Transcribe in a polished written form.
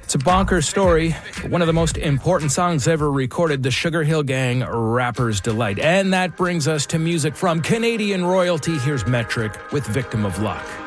It's a bonkers story. One of the most important songs ever recorded, the Sugar Hill Gang, Rapper's Delight. And that brings us to music from Canadian royalty. Here's Metric with Victim of Luck.